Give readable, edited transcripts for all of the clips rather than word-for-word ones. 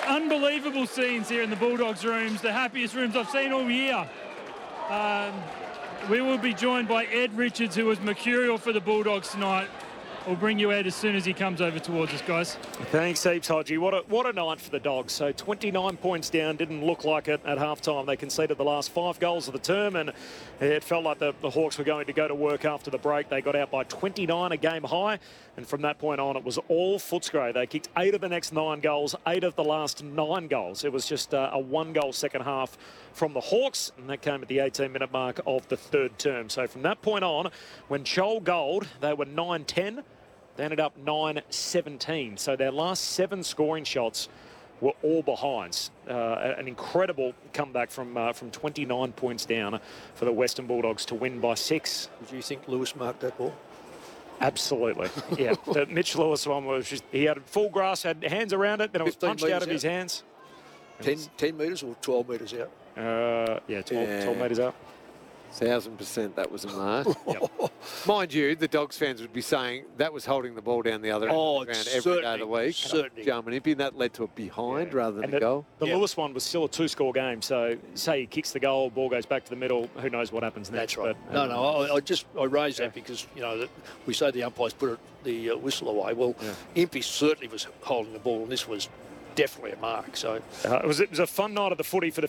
Unbelievable scenes here in the Bulldogs rooms, the happiest rooms I've seen all year. We will be joined by Ed Richards, who was mercurial for the Bulldogs tonight. We'll bring you Ed as soon as he comes over towards us, guys. Thanks heaps, Hodgie. What a night for the Dogs. So 29 points down, didn't look like it at half-time. They conceded the last 5 goals of the term, and it felt like the Hawks were going to go to work after the break. They got out by 29, a game high, and from that point on, it was all Footscray. They kicked 8 of the next 9 goals, 8 of the last 9 goals. It was just a 1-goal second half from the Hawks, and that came at the 18-minute mark of the third term. So from that point on, when Joel Gold, they were 9-10. They ended up 9-17. So their last 7 scoring shots were all behinds. An incredible comeback from 29 points down for the Western Bulldogs to win by 6. Did you think Lewis marked that ball? Absolutely, yeah. The Mitch Lewis one was just, he had full grasp, had hands around it, then it was punched out of his hands. 10 metres or 12 metres out? Yeah, 12 metres out. 1,000% that was a mark. Yep. Mind you, the Dogs fans would be saying that was holding the ball down the other end of the ground every day of the week. Certainly. Jarman Impey, that led to a behind rather than a goal. The Lewis one was still a 2-score game, so say he kicks the goal, ball goes back to the middle, who knows what happens next. That's right. But, I raised that because, that we say the umpires put the whistle away. Well, Impey certainly was holding the ball, and this was definitely a mark. So it was a fun night of the footy for the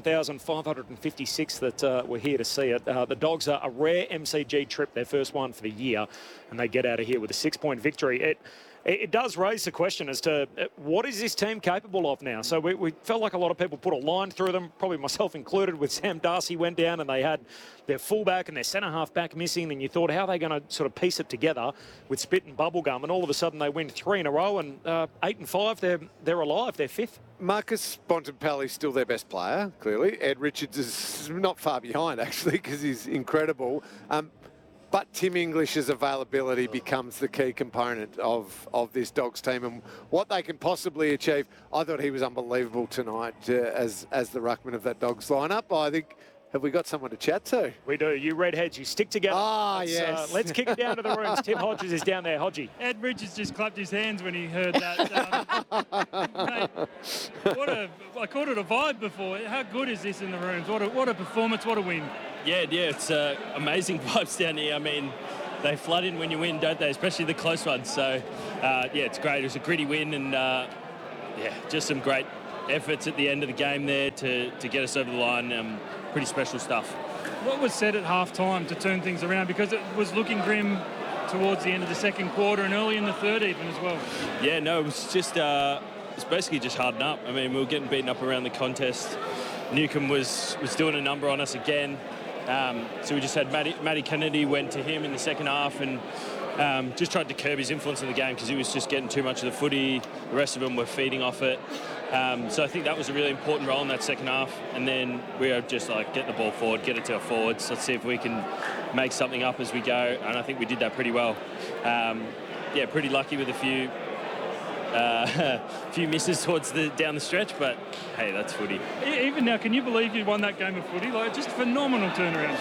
59,556 that were here to see it. The Dogs are a rare MCG trip, their first one for the year, and they get out of here with a 6-point victory. It does raise the question as to what is this team capable of now? So we felt like a lot of people put a line through them, probably myself included, with Sam Darcy went down and they had their fullback and their centre-half back missing, and you thought, how are they going to sort of piece it together with Spit and Bubblegum? And all of a sudden they win 3 in a row, and 8 and 5, they're alive, they're 5th. Marcus Bontempelli's still their best player, clearly. Ed Richards is not far behind, actually, because he's incredible. But Tim English's availability becomes the key component of this Dogs team and what they can possibly achieve. I thought he was unbelievable tonight as the ruckman of that Dogs lineup. I think, have we got someone to chat to? We do. You redheads, you stick together. Yes. Let's kick it down to the rooms. Tim Hodges is down there. Hodgie. Ed Richards just clapped his hands when he heard that. Mate, I called it a vibe before. How good is this in the rooms? What a performance, what a win. Yeah, it's amazing vibes down here. I mean, they flood in when you win, don't they? Especially the close ones. So, it's great. It was a gritty win, and just some great efforts at the end of the game there to get us over the line. Pretty special stuff. What was said at half-time to turn things around? Because it was looking grim towards the end of the second quarter and early in the third even as well. Yeah, no, it was just it's basically just harden up. I mean, we were getting beaten up around the contest. Newcombe was doing a number on us again. So we just had Matty Kennedy went to him in the second half and just tried to curb his influence in the game because he was just getting too much of the footy. The rest of them were feeding off it. So I think that was a really important role in that second half. And then we were just like, get the ball forward, get it to our forwards. Let's see if we can make something up as we go. And I think we did that pretty well. Pretty lucky with a few misses towards down the stretch, but hey, that's footy. Even now, can you believe you won that game of footy? Like, just phenomenal turnaround.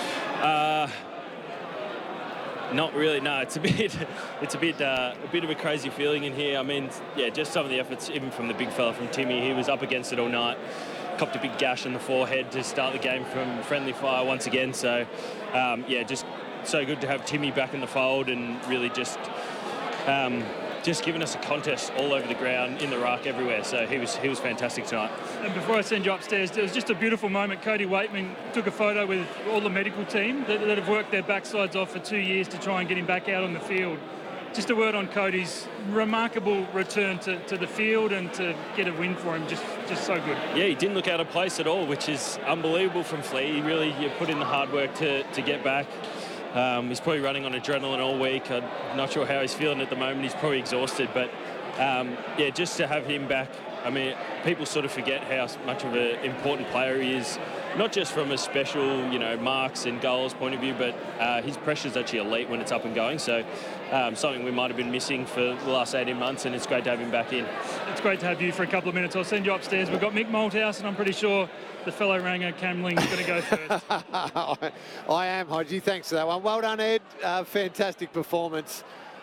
Not really. No, it's a bit of a crazy feeling in here. I mean, just some of the efforts, even from the big fella from Timmy. He was up against it all night. Copped a big gash in the forehead to start the game from friendly fire once again. So, just so good to have Timmy back in the fold and really just giving us a contest all over the ground, in the ruck, everywhere. So he was fantastic tonight. And before I send you upstairs, it was just a beautiful moment. Cody Waitman took a photo with all the medical team that have worked their backsides off for 2 years to try and get him back out on the field. Just a word on Cody's remarkable return to the field and to get a win for him, just so good. Yeah, he didn't look out of place at all, which is unbelievable from Flea. He really put in the hard work to get back. He's probably running on adrenaline all week. I'm not sure how he's feeling at the moment. He's probably exhausted, but just to have him back. I mean, people sort of forget how much of an important player he is, not just from a special, marks and goals point of view, but his pressure's actually elite when it's up and going. So something we might have been missing for the last 18 months, and it's great to have him back in. It's great to have you for a couple of minutes. I'll send you upstairs. We've got Mick Malthouse, and I'm pretty sure the fellow Rango Camling's going to go first. I am, Hodgie. Thanks for that one. Well done, Ed. Fantastic performance.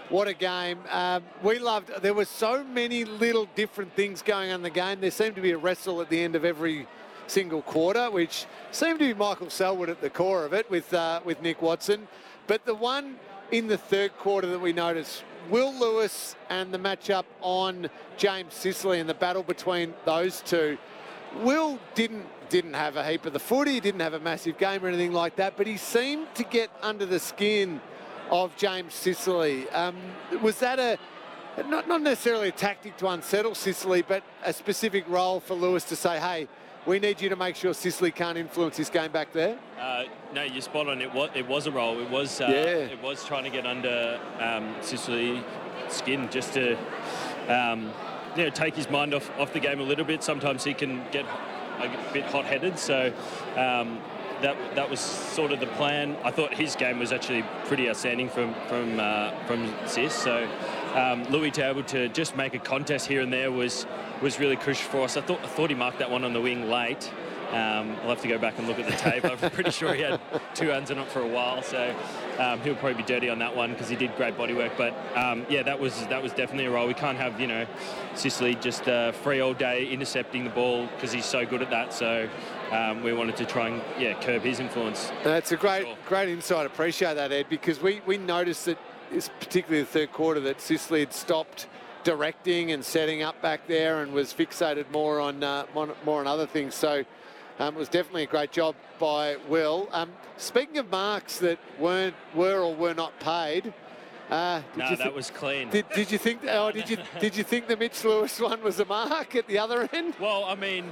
what a game. We loved, there were so many little different things going on in the game. There seemed to be a wrestle at the end of every single quarter, which seemed to be Michael Selwood at the core of it with Nick Watson. But the one in the third quarter that we noticed, Will Lewis and the matchup on James Sicily and the battle between those two. Will didn't have a heap of the footy, he didn't have a massive game or anything like that, but he seemed to get under the skin of James Sicily. Was that not necessarily a tactic to unsettle Sicily, but a specific role for Lewis to say, hey, we need you to make sure Sicily can't influence this game back there? No, you're spot on. It was a role. It was trying to get under Sicily's skin just to take his mind off the game a little bit. Sometimes he can get a bit hot-headed, so that was sort of the plan. I thought his game was actually pretty outstanding from Sis. So Louis to able to just make a contest here and there was really crucial for us. I thought he marked that one on the wing late. I'll have to go back and look at the tape. I'm pretty sure he had two hands on it for a while, so he'll probably be dirty on that one because he did great body work. But that was definitely a role. We can't have Sicily just free all day intercepting the ball because he's so good at that. So we wanted to try and curb his influence. That's a great insight. Appreciate that, Ed, because we noticed that, particularly the third quarter, that Sicily had stopped directing and setting up back there and was fixated more on other things. So it was definitely a great job by Will. Speaking of marks that were or were not paid, that was clean. Did you think? Did you think the Mitch Lewis one was a mark at the other end? Well, I mean,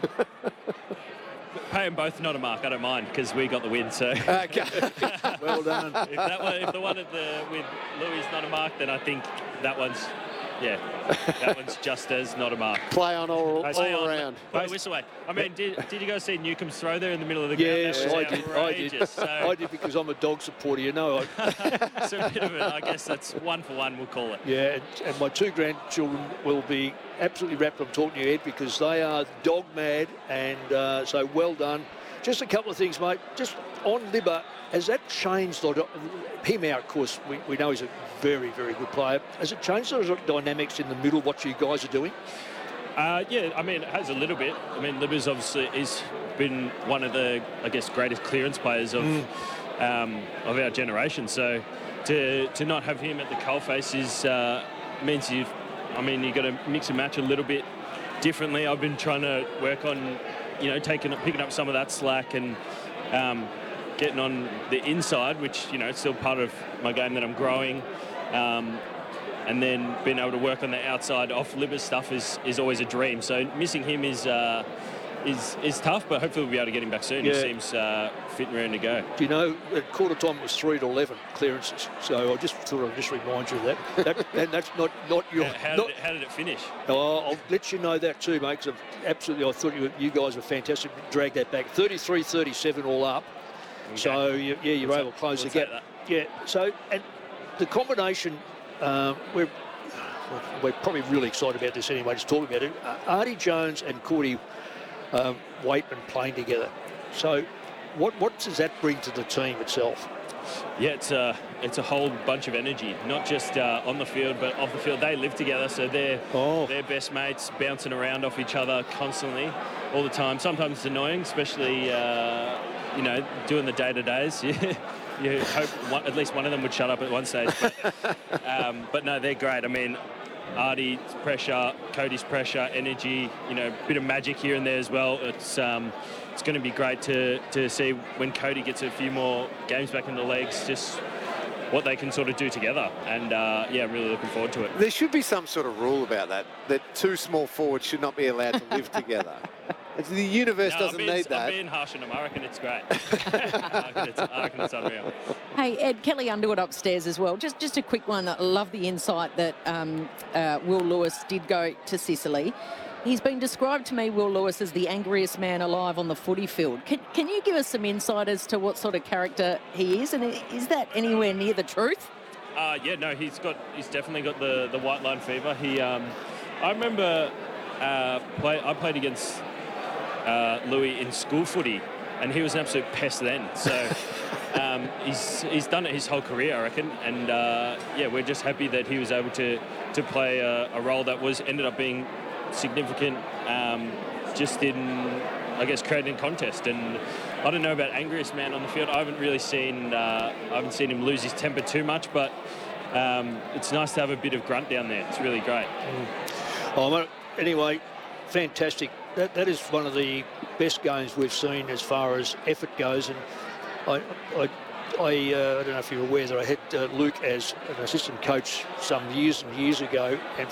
pay them both not a mark. I don't mind because we got the win. So okay. Well done. If the one with Louis is not a mark, then I think that one's. Yeah, that one's just as not a mark. Play on all around. But whistle away. I mean, did you guys see Newcomb's throw there in the middle of the ground? Yes, I did. So I did because I'm a dog supporter, you know. So a bit of it, I guess that's 1 for 1, we'll call it. Yeah, and my two grandchildren will be absolutely wrapped I'm talking to you, Ed, because they are dog mad, and so well done. Just a couple of things, mate. Just on Libba, has that changed? Him out, of course, we know he's a very, very good player. Has it changed those dynamics in the middle, what you guys are doing? Yeah, I mean, it has a little bit. I mean, Libba's obviously been one of the, I guess, greatest clearance players of our generation. So to not have him at the coalface means you've got to mix and match a little bit differently. I've been trying to work on, picking up some of that slack and getting on the inside, which, it's still part of my game that I'm growing. And then being able to work on the outside off Libba's stuff is always a dream. So missing him is tough, but hopefully we'll be able to get him back soon. Yeah. He seems fit and ready to go. Do you know, at quarter time it was 3 to 11 clearances. So I just thought I'd just remind you of that. And that's not your... How did it finish? I'll let you know that too, mate, because I thought you guys were fantastic. Drag that back. 33-37 all up. Okay. So, you're able to close the gap. Yeah, so, and the combination, we're probably really excited about this anyway, just talking about it. Artie Jones and Cordy Waitman playing together. So, what does that bring to the team itself? Yeah, it's a whole bunch of energy, not just on the field, but off the field. They live together, so they're best mates, bouncing around off each other constantly, all the time. Sometimes it's annoying, especially, doing the day-to-days. You hope at least one of them would shut up at one stage. But no, they're great. I mean, Artie's pressure, Cody's pressure, energy, bit of magic here and there as well. It's going to be great to see when Cody gets a few more games back in the legs, just what they can sort of do together. And, I'm really looking forward to it. There should be some sort of rule about that two small forwards should not be allowed to live together. The universe doesn't need that. I'm being harsh on them. I reckon it's great. I reckon it's unreal. Hey, Ed, Kelly Underwood upstairs as well. Just a quick one. I love the insight that Will Lewis did go to Sicily. He's been described to me, Will Lewis, as the angriest man alive on the footy field. Can you give us some insight as to what sort of character he is? And is that anywhere near the truth? He's definitely got the white line fever. I remember I played against Louis in school footy and he was an absolute pest then. So he's done it his whole career, I reckon. And yeah, we're just happy that he was able to play a role that ended up being significant, just in, I guess, creating contest. And I don't know about angriest man on the field. I haven't really seen him lose his temper too much, but it's nice to have a bit of grunt down there. It's really great. Oh, anyway, fantastic. That is one of the best games we've seen as far as effort goes. And I don't know if you're aware that I had Luke as an assistant coach some years and years ago, and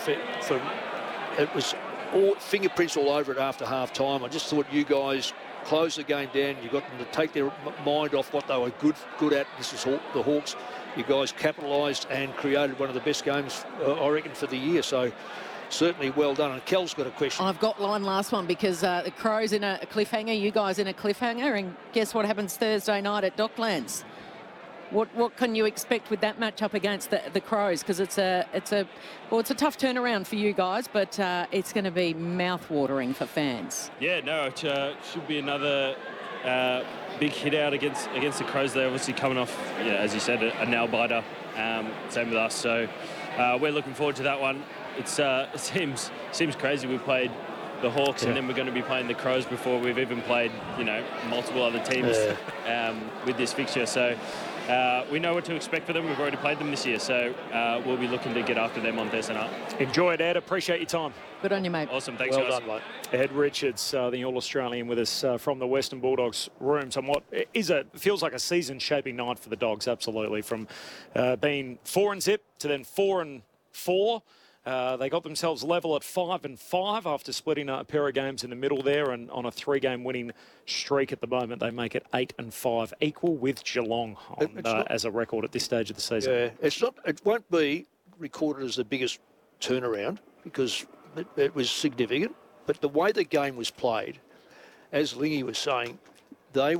it was all fingerprints all over it after half time. I just thought you guys closed the game down. You got them to take their mind off what they were good at. This is the Hawks. You guys capitalised and created one of the best games, I reckon, for the year. So certainly well done. And Kel's got a question. I've got line last one because the Crows in a cliffhanger, you guys in a cliffhanger, and guess what happens Thursday night at Docklands? What can you expect with that matchup against the Crows? Because it's a tough turnaround for you guys, but it's going to be mouth-watering for fans. Yeah, no, it should be another big hit out against the Crows. They're obviously coming off, yeah, as you said, a nail biter. Same with us. So we're looking forward to that one. It seems crazy. We played the Hawks, and then we're going to be playing the Crows before we've even played, multiple other teams with this fixture. So we know what to expect for them. We've already played them this year, so we'll be looking to get after them on Thursday night. Enjoy it, Ed. Appreciate your time. Good on you, mate. Awesome. Thanks, well guys. done, mate. Ed Richards, the All-Australian, with us from the Western Bulldogs rooms on what feels like a season-shaping night for the Dogs, absolutely. From being 4-0 to then 4-4. They got themselves level at 5-5 after splitting a pair of games in the middle there, and on a 3-game winning streak at the moment, they make it 8-5, equal with Geelong as a record at this stage of the season. Yeah, it won't be recorded as the biggest turnaround because it was significant, but the way the game was played, as Lingy was saying, it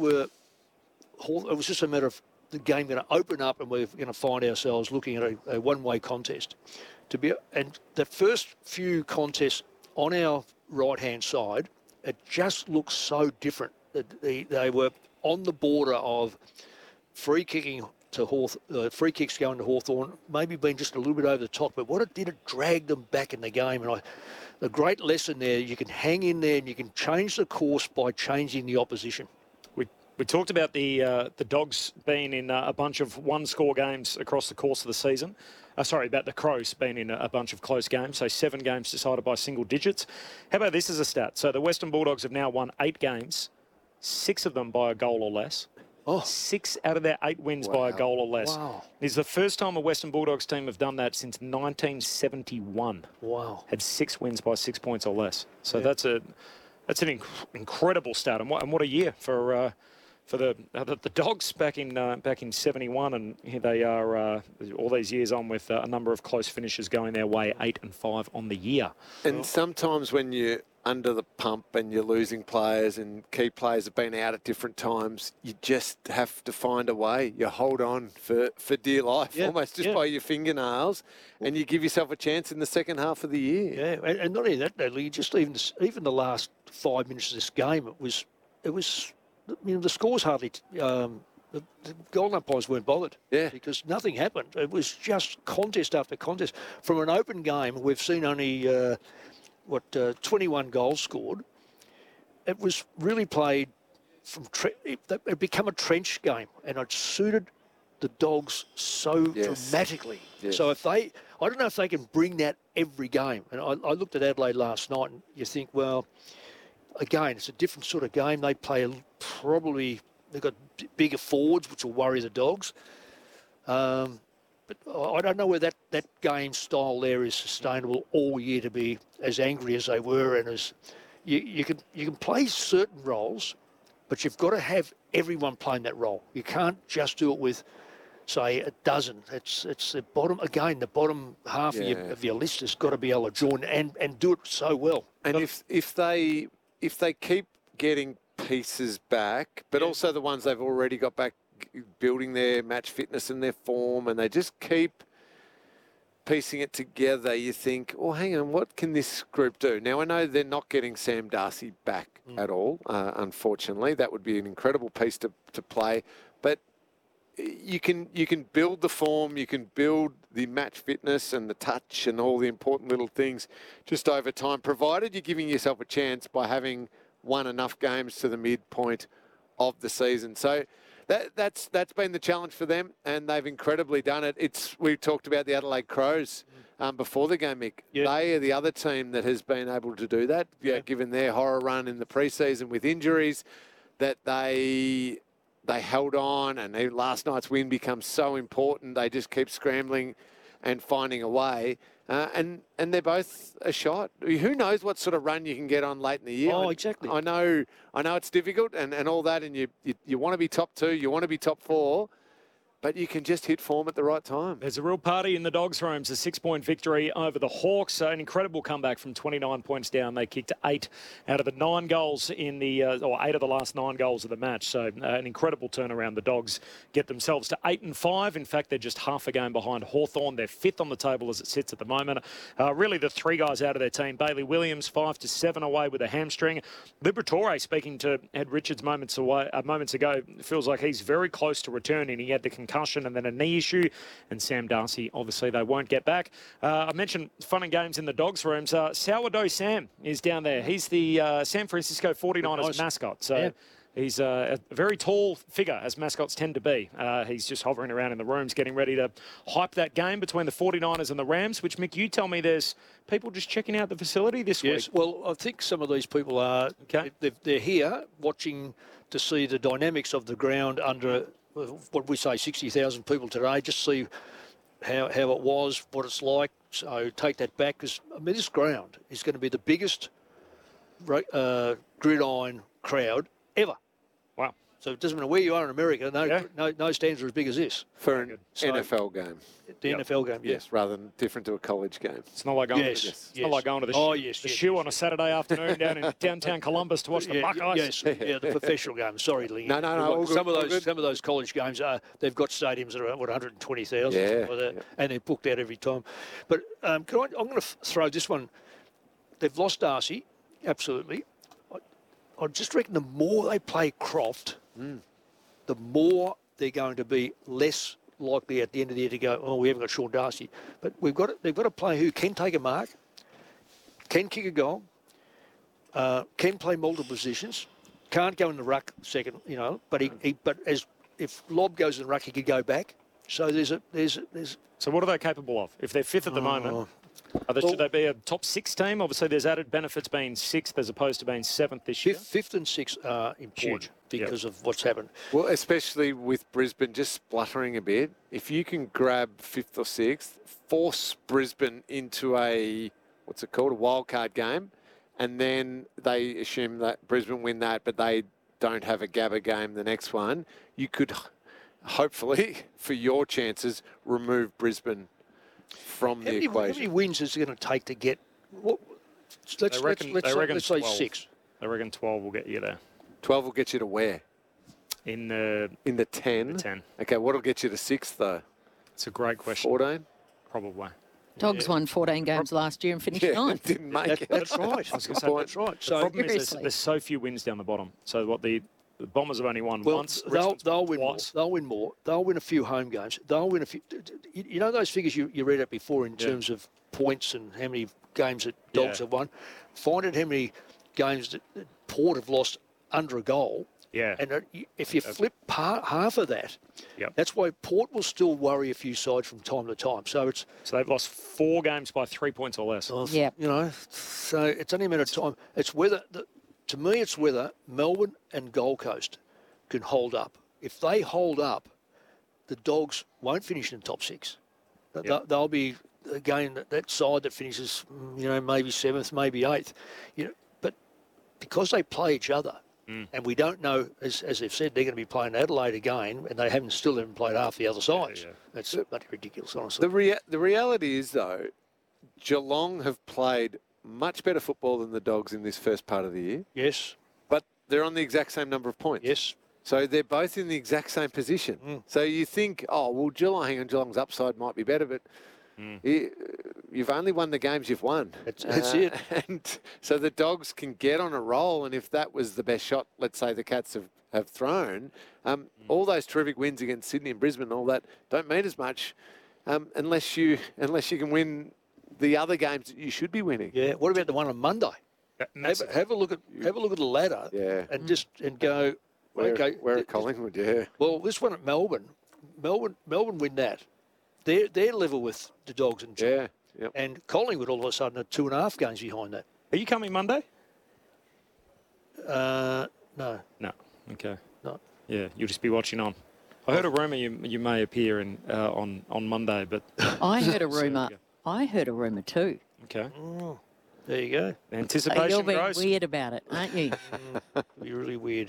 was just a matter of the game going to open up and we're going to find ourselves looking at a one-way contest. And the first few contests on our right-hand side, it just looks so different. They were on the border of free kicks going to Hawthorn, maybe being just a little bit over the top, but what it did, it dragged them back in the game. And the great lesson there, you can hang in there and you can change the course by changing the opposition. We talked about the Dogs being in a bunch of one-score games across the course of the season. About the Crows being in a bunch of close games, so 7 games decided by single digits. How about this as a stat? So the Western Bulldogs have now won 8 games, 6 of them by a goal or less. 6 out of their 8 wins by a goal or less. Wow. It's the first time a Western Bulldogs team have done that since 1971. Wow. Had 6 wins by 6 points or less. So that's an incredible stat, and what a year for the Dogs back in 71, and here they are all these years on with a number of close finishes going their way, 8-5 on the year. And sometimes when you're under the pump and you're losing players and key players have been out at different times, you just have to find a way. You hold on for dear life, almost just by your fingernails, and you give yourself a chance in the second half of the year. Yeah, and not only that, Natalie, just even the last 5 minutes of this game, it was. The scores hardly. The Golden umpires weren't bothered. Yeah. Because nothing happened. It was just contest after contest. From an open game, we've seen only 21 goals scored. It was really played from. It became a trench game, and it suited the Dogs so dramatically. Yes. So I don't know if they can bring that every game. And I looked at Adelaide last night, and you think, well. Again, it's a different sort of game. They play they've got bigger forwards, which will worry the Dogs. But I don't know whether that game style there is sustainable all year to be as angry as they were, and as you can play certain roles, but you've got to have everyone playing that role. You can't just do it with, say, a dozen. It's the bottom half of your list has got to be able to join and do it so well. And if they keep getting pieces back, but also the ones they've already got back, building their match fitness and their form, and they just keep piecing it together, you think, oh, hang on, what can this group do? Now, I know they're not getting Sam Darcy back at all, unfortunately. That would be an incredible piece to play. But you can build the form, you can build the match fitness and the touch and all the important little things just over time, provided you're giving yourself a chance by having won enough games to the midpoint of the season. So that's been the challenge for them, and they've incredibly done it. We talked about the Adelaide Crows before the game, Mick. Yeah. They are the other team that has been able to do that, given their horror run in the preseason with injuries, that they held on, and last night's win becomes so important. They just keep scrambling and finding a way. And they're both a shot. Who knows what sort of run you can get on late in the year? Oh, exactly. I know it's difficult and all that, and you want to be top 2, you want to be top 4, but you can just hit form at the right time. There's a real party in the Dogs' rooms. A 6-point victory over the Hawks. An incredible comeback from 29 points down. They kicked 8 out of the 9 goals in the, or 8 of the last 9 goals of the match. So an incredible turnaround. The Dogs get themselves to 8-5. In fact, they're just half a game behind Hawthorn. They're 5th on the table as it sits at the moment. Really, the 3 guys out of their team. Bailey Williams, 5-7 away with a hamstring. Liberatore, speaking to Ed Richards moments ago, feels like he's very close to returning. He had the concussion and then a knee issue, and Sam Darcy, obviously they won't get back. I mentioned fun and games in the Dogs' rooms. Sourdough Sam is down there. He's the San Francisco 49ers mascot. So he's a very tall figure, as mascots tend to be. He's just hovering around in the rooms, getting ready to hype that game between the 49ers and the Rams, which, Mick, you tell me there's people just checking out the facility this week. Yes, well, I think some of these people are, they're here watching to see the dynamics of the ground under what we say 60,000 people today, just see how it was, what it's like. So take that back, because I mean, this ground is going to be the biggest gridiron crowd ever. Wow. So it doesn't matter where you are in America, no stands are as big as this. For an NFL game. The NFL game, yes, rather than different to a college game. It's not like going not like going to the shoe on a Saturday afternoon down in downtown Columbus to watch the Buckeyes. Yes, the professional game. Sorry, Lee. No. Some of those college games they've got stadiums that are 120,000, and they're booked out every time. But I'm going to throw this one. They've lost Darcy, absolutely. I just reckon the more they play Croft, the more they're going to be less likely at the end of the year to go, oh, we haven't got Sean Darcy. But they've got a player who can take a mark, can kick a goal, can play multiple positions, can't go in the ruck second, but if Lobb goes in the ruck, he could go back. So there's. So what are they capable of? If they're 5th at the moment, should they be a top 6 team? Obviously, there's added benefits being 6th as opposed to being 7th this year. 5th and 6th are important because of what's happened. Well, especially with Brisbane just spluttering a bit. If you can grab 5th or 6th, force Brisbane into a wildcard game, and then they assume that Brisbane win that, but they don't have a Gabba game the next one, you could hopefully, for your chances, remove Brisbane from the equation. How many wins is it going to take to get? Let's say 6. They reckon 12 will get you there. 12 will get you to where? In the 10? The 10. Okay, what will get you to 6th, though? It's a great question. 14? Probably. Dogs won 14 games last year and finished 9th. Didn't make it. That's right. I was going to say, that's right. So the problem is there's so few wins down the bottom. So what the Bombers have only won once. They'll win more. They'll win more. They'll win a few home games. They'll win a few. You know those figures you read out before in terms of points and how many games that Dogs have won? Find out how many games that Port have lost under a goal. Yeah. And if you flip half of that, that's why Port will still worry a few sides from time to time. So they've lost 4 games by 3 points or less. So it's only a matter of time. It's whether to me, it's whether Melbourne and Gold Coast can hold up. If they hold up, the Dogs won't finish in the top 6. They'll be, again, that side that finishes, maybe 7th, maybe 8th. But because they play each other, and we don't know, as they've said, they're going to be playing Adelaide again, and they still haven't played half the other sides. That's bloody ridiculous, honestly. The reality is, though, Geelong have played much better football than the Dogs in this first part of the year. Yes. But they're on the exact same number of points. Yes. So they're both in the exact same position. So you think, Geelong's upside might be better, but You've only won the games you've won. That's it. And so the Dogs can get on a roll, and if that was the best shot, let's say the Cats have thrown, all those terrific wins against Sydney and Brisbane and all that don't mean as much unless you can win the other games that you should be winning. Yeah. What about the one on Monday? Have a look at the ladder. Yeah. And go. Okay. Where at Collingwood? Yeah. Well, this one at Melbourne win that. They're level with the Dogs and Yeah. Yep. And Collingwood all of a sudden are 2.5 games behind that. Are you coming Monday? No. No. Okay. No. Yeah, you'll just be watching on. I heard a rumour you may appear on Monday, but I heard a rumour. I heard a rumour too. okay. Oh, there you go. So Anticipation you're being grows. weird about it, aren't you? You're really weird.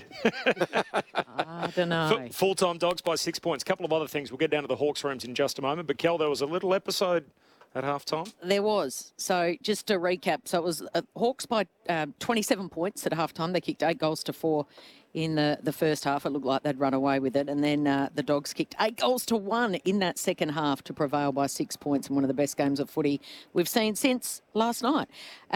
I don't know. Full-time Dogs by 6 points. A couple of other things. We'll get down to the Hawks rooms in just a moment. But, Kel, there was a little episode at halftime. There was. So just to recap, so it was Hawks by 27 points at halftime. They kicked 8 goals to 4 in the first half. It looked like they'd run away with it. And then the Dogs kicked 8 goals to 1 in that second half to prevail by 6 points in one of the best games of footy we've seen since last night.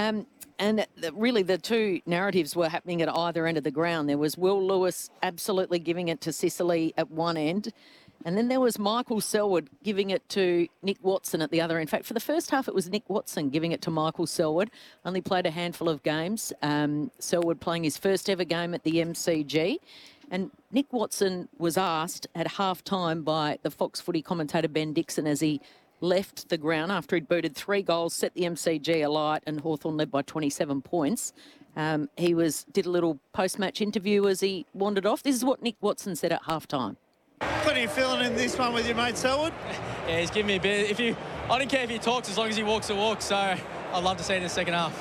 Really, the two narratives were happening at either end of the ground. There was Will Lewis absolutely giving it to Sicily at one end. And then there was Michael Selwood giving it to Nick Watson at the other. In fact, for the first half, it was Nick Watson giving it to Michael Selwood. Only played a handful of games. Selwood playing his first ever game at the MCG. And Nick Watson was asked at half-time by the Fox Footy commentator Ben Dixon as he left the ground after he'd booted 3 goals, set the MCG alight, and Hawthorn led by 27 points. He did a little post-match interview as he wandered off. This is what Nick Watson said at half-time. What are you feeling in this one with your mate Selwood? Yeah, he's giving me a bit. I don't care if he talks as long as he walks the walk. So I'd love to see it in the second half.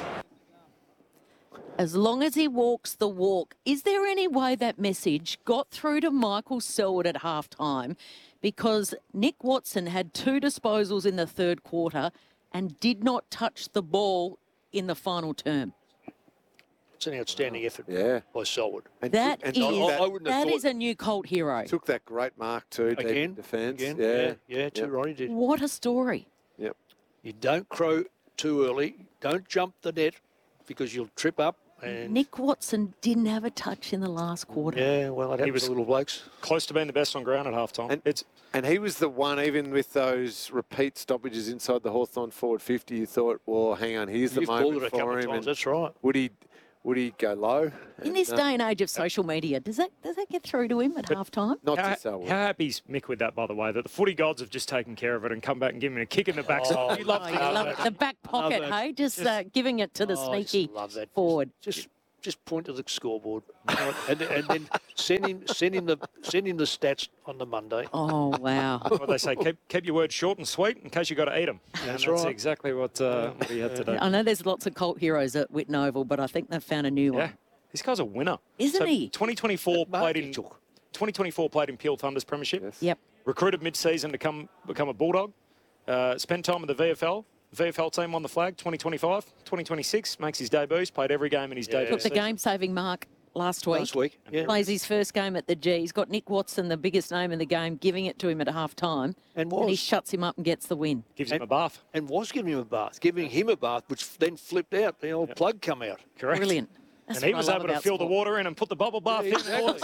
As long as he walks the walk. Is there any way that message got through to Michael Selwood at half-time? Because Nick Watson had 2 disposals in the third quarter and did not touch the ball in the final term. It's an outstanding effort by Selwood. That I wouldn't have thought is a new cult hero. Took that great mark too. Again, defence. Yeah, too right he did. What a story. Yep. You don't crow too early. Don't jump the net because you'll trip up. And Nick Watson didn't have a touch in the last quarter. yeah, well, that happens to little blokes. Close to being the best on ground at halftime. And he was the one, even with those repeat stoppages inside the Hawthorn forward 50, you thought, well, hang on, here's the You've called moment it a couple for of him. times. That's right. Would he go low? In this day and age of social media, does that get through to him at half-time? Not How to Selwood. happy is Mick with that, by the way, that the footy gods have just taken care of it and come back and given him a kick in the backside? You love Oh, you love it. The back pocket, it. hey? Just giving it to the I just sneaky love that. forward. Just point to the scoreboard and then send him the stats on the Monday. Oh, wow. What they say, keep your words short and sweet in case you got to eat them. That's That's right. exactly what he had today. I know there's lots of cult heroes at Whitten Oval, but I think they've found a new Yeah, one. this guy's a winner. Isn't he? 2024 Mark played he in took. 2024 played in Peel Thunder's premiership. Yes. Yep. Recruited mid-season to become a Bulldog. Spent time in the VFL. VFL team won the flag. 2025, 2026 makes his debuts. Played every game in his debut. Took the season. game-saving mark last week. Last week, yeah. Plays his first game at the G. He's got Nick Watson, the biggest name in the game, giving it to him at half-time. And he was. shuts him up and gets the win. Gives him a bath. And was giving him a bath, which then flipped out. The old plug come out. Correct. Brilliant. That's And he what was I love able to about fill the sport. water in and put the bubble bath in.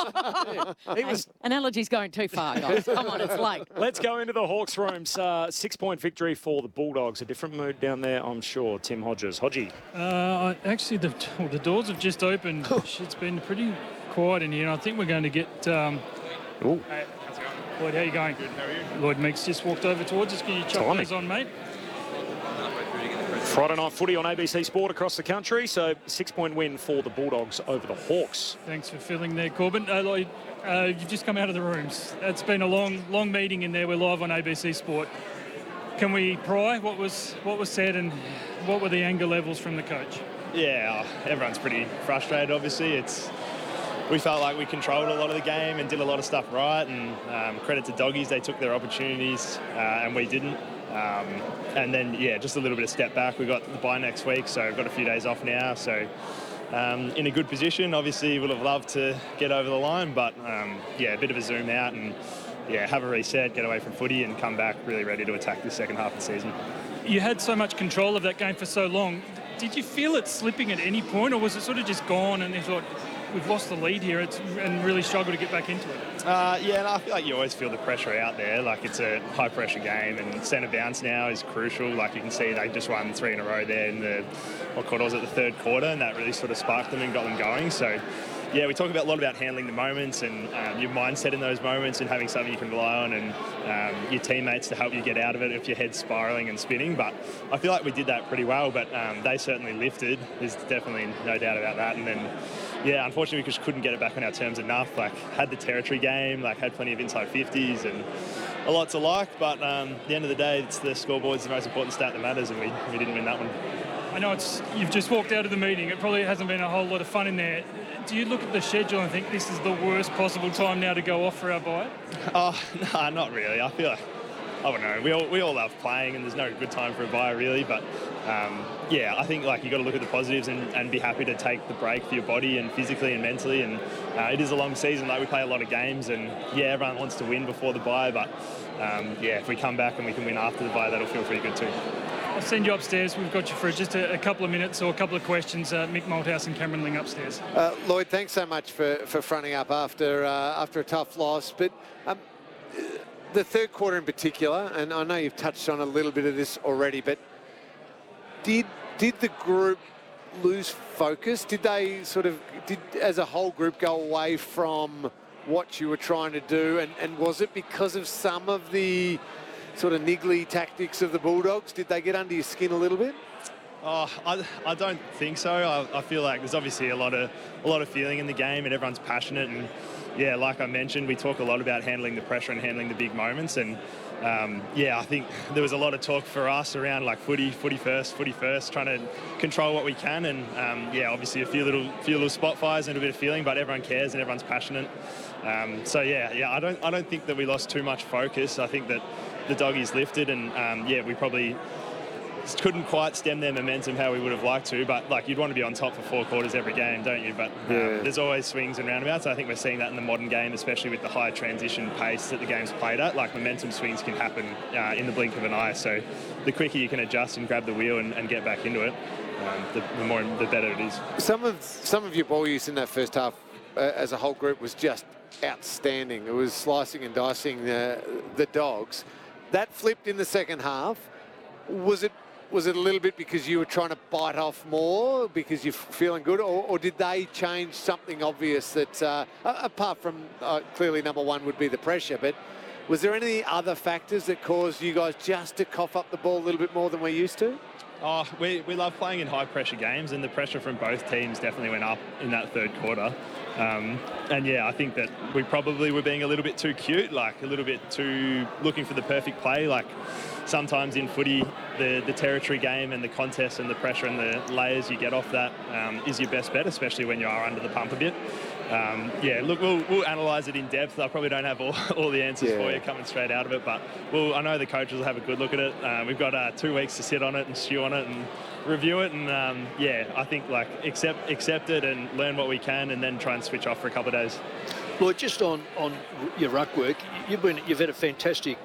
He was. Analogy's going too far, guys. Come on, it's late. Let's go into the Hawks rooms. 6-point victory for the Bulldogs. A different mood down there, I'm sure. Tim Hodges. Hodgie. Actually, the doors have just opened. It's been pretty quiet in here. And I think we're going to get... Hey, how's it going? Lloyd, how you going? Good, how are you? Lloyd Meeks just walked over towards us. Can you chuck those on, mate? Friday night footy on ABC Sport across the country. So 6-point win for the Bulldogs over the Hawks. Thanks for filling there, Corbin. Lloyd, you've just come out of the rooms. It's been a long meeting in there. We're live on ABC Sport. Can we pry what was said and what were the anger levels from the coach? Yeah, everyone's pretty frustrated, obviously. We felt like we controlled a lot of the game and did a lot of stuff right, and credit to Doggies, they took their opportunities and we didn't. And then, just a little bit of step back. We've got the bye next week, so we've got a few days off now. So in a good position. Obviously, would have loved to get over the line, but, a bit of a zoom out and have a reset, get away from footy, and come back really ready to attack the second half of the season. You had so much control of that game for so long. Did you feel it slipping at any point, or was it sort of just gone and you thought, we've lost the lead here and really struggled to get back into it? And I feel like you always feel the pressure out there. Like, it's a high-pressure game, and centre bounce now is crucial. Like, you can see they just won 3 in a row there in the third quarter, and that really sort of sparked them and got them going. So, yeah, we talk a lot about handling the moments and your mindset in those moments and having something you can rely on and your teammates to help you get out of it if your head's spiralling and spinning. But I feel like we did that pretty well, but they certainly lifted. There's definitely no doubt about that. And then, yeah, unfortunately, we just couldn't get it back on our terms enough. Like, had the territory game, like, had plenty of inside 50s and a lot to like. But at the end of the day, it's the scoreboard's the most important stat that matters, and we didn't win that one. I know you've just walked out of the meeting. It probably hasn't been a whole lot of fun in there. Do you look at the schedule and think this is the worst possible time now to go off for our bye? Oh, no, not really. I feel like, I don't know, we all love playing, and there's no good time for a bye, really. But, I think, like, you got to look at the positives and be happy to take the break for your body and physically and mentally. And it is a long season. Like, we play a lot of games, and, everyone wants to win before the bye. But, if we come back and we can win after the bye, that'll feel pretty good too. I'll send you upstairs. We've got you for just a couple of minutes or a couple of questions. Mick Malthouse and Cameron Ling upstairs. Lloyd, thanks so much for fronting up after a tough loss. But the third quarter in particular, and I know you've touched on a little bit of this already, but did the group lose focus? Did they as a whole group, go away from what you were trying to do? And was it because of some of the sort of niggly tactics of the Bulldogs? Did they get under your skin a little bit? Oh, I don't think so. I feel like there's obviously a lot of feeling in the game, and everyone's passionate. And like I mentioned, we talk a lot about handling the pressure and handling the big moments. And I think there was a lot of talk for us around like footy first, trying to control what we can. And obviously a few little spot fires and a bit of feeling, but everyone cares and everyone's passionate. I don't think that we lost too much focus. I think that the doggies lifted, and we probably couldn't quite stem their momentum how we would have liked to, but like, you'd want to be on top for 4 quarters every game, don't you? But there's always swings and roundabouts. I think we're seeing that in the modern game, especially with the high transition pace that the game's played at. Like, momentum swings can happen in the blink of an eye, so the quicker you can adjust and grab the wheel and get back into it, the better it is. Some of your ball use in that first half as a whole group was just outstanding. It was slicing and dicing the Dogs. That flipped in the second half. Was it a little bit because you were trying to bite off more because you're feeling good, or did they change something obvious that, apart from clearly number one would be the pressure, but was there any other factors that caused you guys just to cough up the ball a little bit more than we're used to? Oh, we love playing in high-pressure games, and the pressure from both teams definitely went up in that third quarter. I think that we probably were being a little bit too cute, like a little bit too looking for the perfect play. Like, sometimes in footy, the territory game and the contest and the pressure and the layers you get off that is your best bet, especially when you are under the pump a bit. We'll analyse it in depth. I probably don't have all the answers for you coming straight out of it, but I know the coaches will have a good look at it. We've got 2 weeks to sit on it and stew on it and review it, and I think like accept it and learn what we can, and then try and switch off for a couple of days. Lloyd, just on your ruck work, you've had a fantastic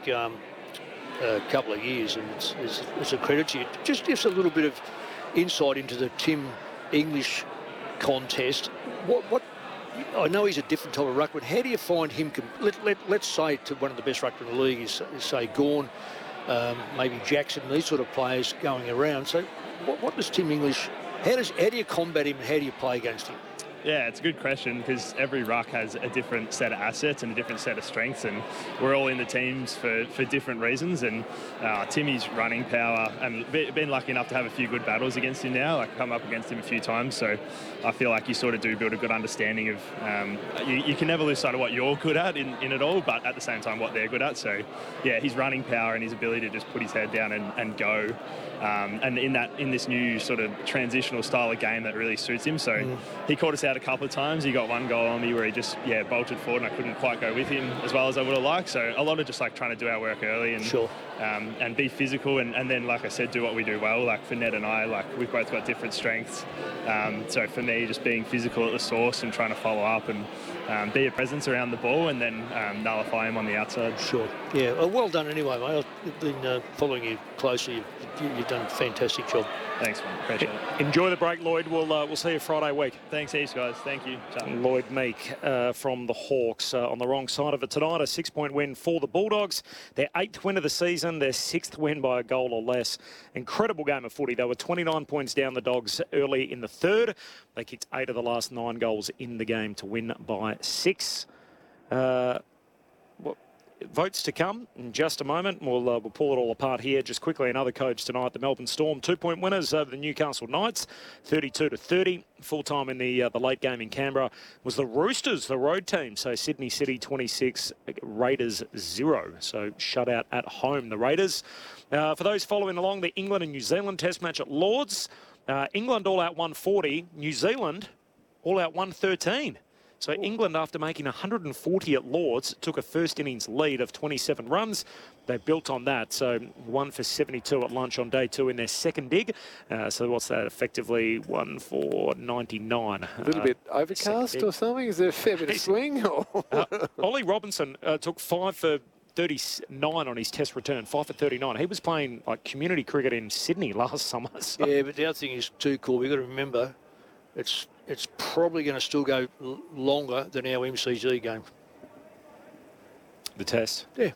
couple of years, and it's a credit to you. Just give us a little bit of insight into the Tim English contest. What I know he's a different type of ruckman. How do you find him? Let's say to one of the best ruckmen in the league is say Gawn, maybe Jackson, these sort of players going around. So what does Tim English? How do you combat him? And how do you play against him? Yeah, it's a good question, because every ruck has a different set of assets and a different set of strengths, and we're all in the teams for different reasons. And Timmy's running power, and been lucky enough to have a few good battles against him now, like come up against him a few times. So I feel like you sort of do build a good understanding of, you can never lose sight of what you're good at in it all, but at the same time what they're good at. So yeah, his running power and his ability to just put his head down and go. And in this new sort of transitional style of game that really suits him. So he caught us out out a couple of times. He got one goal on me where he just, bolted forward and I couldn't quite go with him as well as I would have liked. So a lot of just like trying to do our work early and be physical and then, like I said, do what we do well. Like for Ned and I, like we've both got different strengths. So for me, just being physical at the source and trying to follow up and be a presence around the ball and then nullify him on the outside. Sure. Yeah. Well done anyway, mate. I've been following you closely. You've done a fantastic job. Thanks, man. Appreciate it. Enjoy the break, Lloyd. We'll see you Friday week. Thanks, heaps, guys. Thank you. Lloyd Meek from the Hawks on the wrong side of it tonight. A 6-point win for the Bulldogs. Their 8th win of the season. Their 6th win by a goal or less. Incredible game of footy. They were 29 points down the Dogs early in the third. They kicked 8 of the last 9 goals in the game to win by 6. Votes to come in just a moment. We'll pull it all apart here. Just quickly, another coach tonight. The Melbourne Storm, 2-point winners over the Newcastle Knights, 32-30. Full time in the late game in Canberra was the Roosters, the road team. So Sydney City 26, Raiders 0. So shutout at home, the Raiders. For those following along, the England and New Zealand Test match at Lords. England all out 140. New Zealand all out 113. So England, after making 140 at Lords, took a first innings lead of 27 runs. They built on that. So 1 for 72 at lunch on day 2 in their second dig. So what's that? Effectively 1 for 99. A little bit overcast or something? Is there a fair bit of swing? Ollie Robinson took 5 for 39 on his test return, 5 for 39. He was playing like community cricket in Sydney last summer. So. Yeah, but the other thing is too cool. We've got to remember it's probably going to still go longer than our MCG game. The test? Yeah.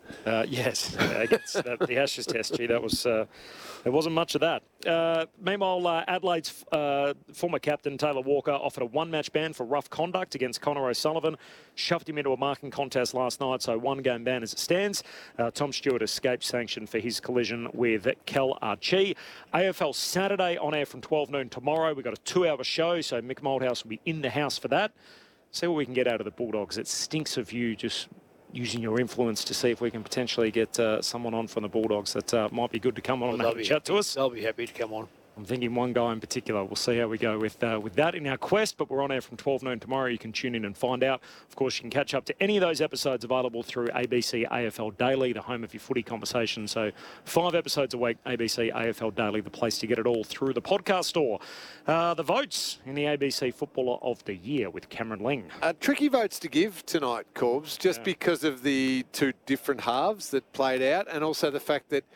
Yes, against the Ashes test. Gee, that was there wasn't much of that. Meanwhile, Adelaide's former captain Taylor Walker offered a 1-match ban for rough conduct against Connor O'Sullivan. Shoved him into a marking contest last night, so 1-game ban as it stands. Tom Stewart escaped sanction for his collision with Kel Archie. AFL Saturday on air from 12 noon tomorrow. We've got a 2-hour show, so Mick Malthouse will be in the house for that. See what we can get out of the Bulldogs. It stinks of you just using your influence to see if we can potentially get someone on from the Bulldogs that might be good to come on and have a chat to us. They'll be happy to come on. I'm thinking one guy in particular. We'll see how we go with that in our quest, but we're on air from 12 noon tomorrow. You can tune in and find out. Of course, you can catch up to any of those episodes available through ABC AFL Daily, the home of your footy conversation. So 5 episodes a week, ABC AFL Daily, the place to get it all through the podcast store. The votes in the ABC Footballer of the Year with Cameron Ling. Tricky votes to give tonight, Corbs, just because of the 2 different halves that played out and also the fact that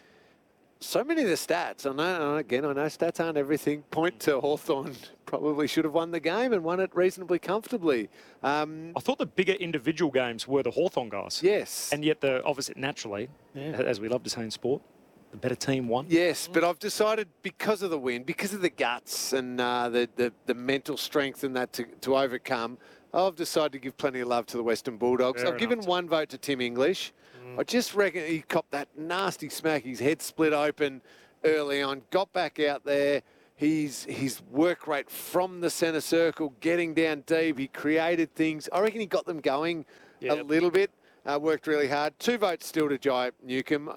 so many of the stats, I know stats aren't everything, point to Hawthorn probably should have won the game and won it reasonably comfortably. I thought the bigger individual games were the Hawthorn guys. Yes. And yet, obviously, naturally, as we love to say in sport, the better team won. Yes, but I've decided because of the win, because of the guts and the mental strength and that to overcome, I've decided to give plenty of love to the Western Bulldogs. I've given 1 vote to Tim English. I just reckon he copped that nasty smack. His head split open early on, got back out there. His work rate from the centre circle, getting down deep, he created things. I reckon he got them going a little bit, worked really hard. 2 votes still to Jai Newcombe.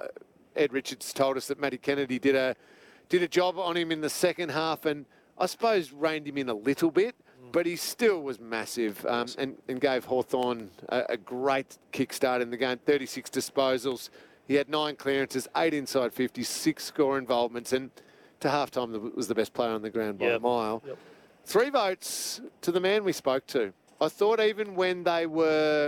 Ed Richards told us that Matty Kennedy did a job on him in the second half and I suppose reined him in a little bit. But he still was massive and gave Hawthorn a great kickstart in the game. 36 disposals. He had 9 clearances, 8 inside 50s, 6 score involvements. And to halftime was the best player on the ground by a mile. 3 votes to the man we spoke to. I thought even when they were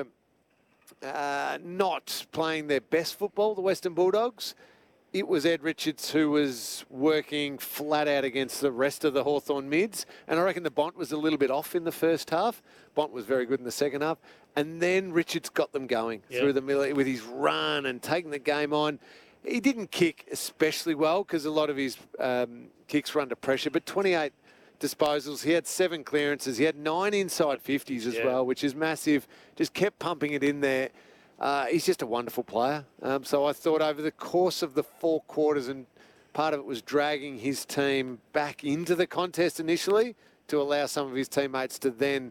not playing their best football, the Western Bulldogs, it was Ed Richards who was working flat out against the rest of the Hawthorn mids. And I reckon the Bont was a little bit off in the first half. Bont was very good in the second half. And then Richards got them going through the middle with his run and taking the game on. He didn't kick especially well because a lot of his kicks were under pressure, but 28 disposals. He had 7 clearances. He had 9 inside 50s as well, which is massive. Just kept pumping it in there. He's just a wonderful player. So I thought over the course of the 4 quarters, and part of it was dragging his team back into the contest initially to allow some of his teammates to then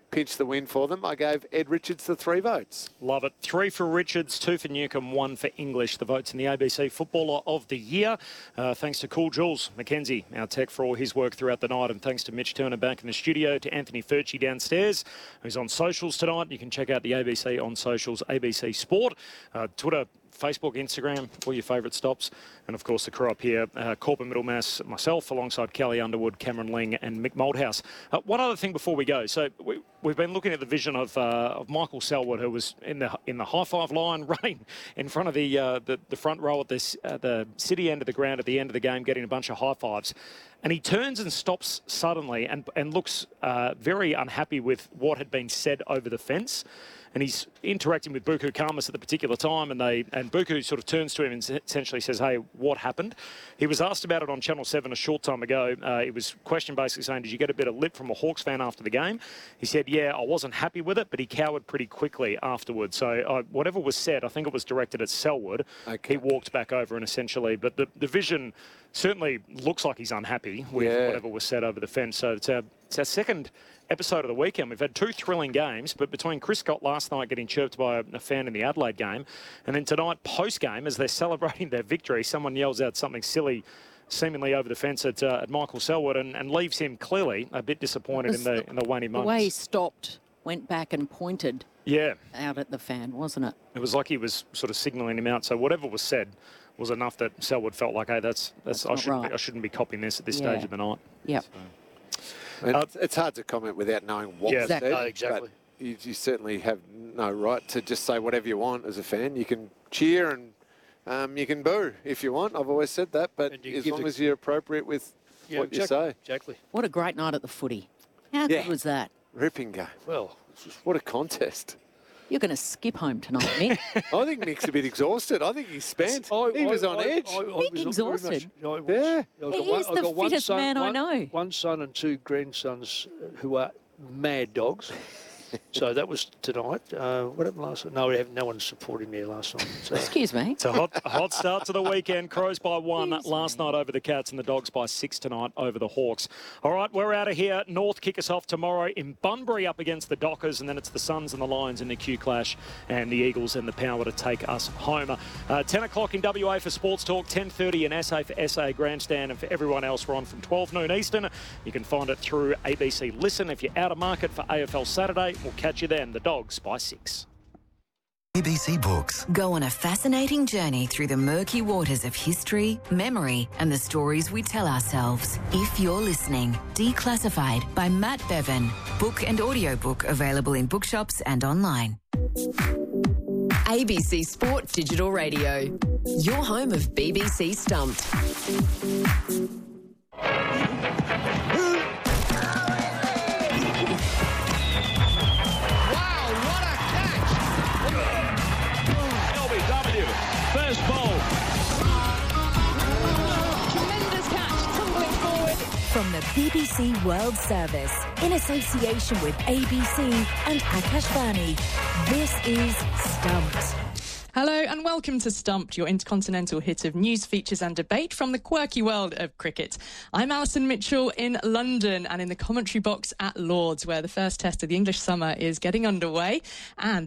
pinch the win for them. I gave Ed Richards the 3 votes. Love it. 3 for Richards, 2 for Newcombe, 1 for English. The votes in the ABC Footballer of the Year. Thanks to Cool Jules McKenzie, our tech, for all his work throughout the night. And thanks to Mitch Turner back in the studio, to Anthony Furchi downstairs, who's on socials tonight. You can check out the ABC on socials, ABC Sport, Twitter, Facebook, Instagram, all your favourite stops. And, of course, the crew up here, Corbin Middlemass, myself, alongside Kelly Underwood, Cameron Ling and Mick Moldhouse. One other thing before we go. So we've been looking at the vision of Michael Selwood, who was in the high-five line, running in front of the front row at the city end of the ground at the end of the game, getting a bunch of high-fives. And he turns and stops suddenly and looks very unhappy with what had been said over the fence. And he's interacting with Buku Khamis at the particular time, and Buku sort of turns to him and essentially says, "Hey, what happened?" He was asked about it on Channel 7 a short time ago. It was questioned basically saying, "Did you get a bit of lip from a Hawks fan after the game?" He said, "Yeah, I wasn't happy with it," but he cowered pretty quickly afterwards. So whatever was said, I think it was directed at Selwood. Okay. He walked back over and essentially, but the vision certainly looks like he's unhappy with whatever was said over the fence. So it's our second episode of the weekend. We've had 2 thrilling games, but between Chris Scott last night getting chirped by a fan in the Adelaide game, and then tonight post-game as they're celebrating their victory, someone yells out something silly seemingly over the fence at Michael Selwood and leaves him clearly a bit disappointed in the waning moments. The way he stopped, went back and pointed out at the fan, wasn't it? It was like he was sort of signalling him out. So whatever was said was enough that Selwood felt like, hey, I shouldn't be copying this at this stage of the night. Yep. So. It's hard to comment without knowing what was said. Exactly. But you certainly have no right to just say whatever you want as a fan. You can cheer and you can boo if you want. I've always said that, but as long as you're appropriate with what you say. Exactly. What a great night at the footy. How good was that? Ripping game. Well, what a contest. You're going to skip home tonight, Mick. I think Mick's a bit exhausted. I think he's spent. He was on edge. Mick exhausted. He is the fittest man I know. One son and 2 grandsons who are mad dogs. So that was tonight. What happened last night? No, we have no one supporting me last night. So. Excuse me. It's a hot start to the weekend. Crows by 1 last night over the Cats and the Dogs by 6 tonight over the Hawks. All right, we're out of here. North kick us off tomorrow in Bunbury up against the Dockers, and then it's the Suns and the Lions in the Q Clash, and the Eagles and the Power to take us home. 10 o'clock in WA for Sports Talk, 10:30 in SA for SA Grandstand, and for everyone else, we're on from 12 noon Eastern. You can find it through ABC Listen. If you're out of market for AFL Saturday, we'll catch you then. The Dogs by 6. ABC Books. Go on a fascinating journey through the murky waters of history, memory, and the stories we tell ourselves. If You're Listening, Declassified by Matt Bevan. Book and audiobook available in bookshops and online. ABC Sport Digital Radio. Your home of BBC Stumped. First ball. Tremendous catch, tumbling forward. From the BBC World Service, in association with ABC and Akashvani, this is Stumped. Hello and welcome to Stumped, your intercontinental hit of news, features and debate from the quirky world of cricket. I'm Alison Mitchell in London and in the commentary box at Lord's, where the first test of the English summer is getting underway. And